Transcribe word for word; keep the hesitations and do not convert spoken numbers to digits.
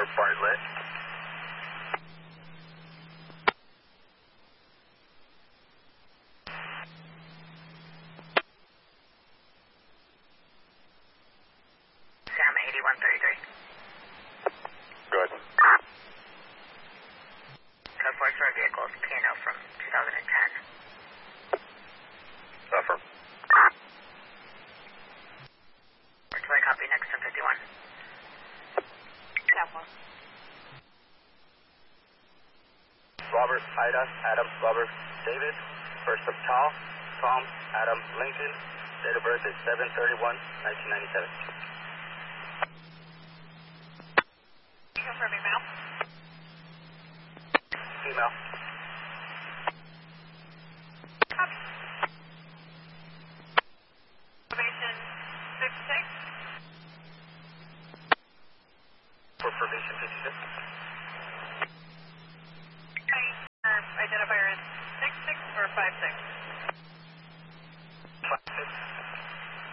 for Bartlett. Sam eighty-one thirty-three. Good. Code four for vehicles, P and O from two thousand ten. Suffer. Ortoy copy, next to fifty-one. Cowboy. Robert, Ida, Adam, Robert, David, first of Tal, Tom, Adam, Lincoln, date of birth is seven thirty-one nineteen ninety-seven. Confirming male. Female. Copy. Probation fifty-six. For probation fifty-six.